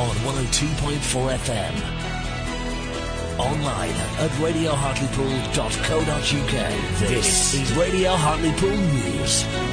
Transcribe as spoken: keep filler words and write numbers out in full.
on one oh two point four F M. Online at radio hartlepool dot co dot uk. This is Radio Hartlepool News.